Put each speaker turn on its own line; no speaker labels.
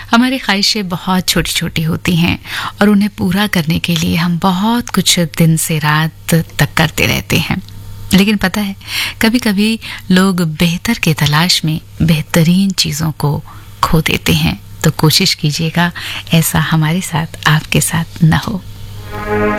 हमारी ख्वाहिशें बहुत छोटी छोटी होती हैं और उन्हें पूरा करने के लिए हम बहुत कुछ दिन से रात तक करते रहते हैं। लेकिन पता है, कभी कभी लोग बेहतर के तलाश में बेहतरीन चीज़ों को खो देते हैं। तो कोशिश कीजिएगा ऐसा हमारे साथ, आपके साथ न हो।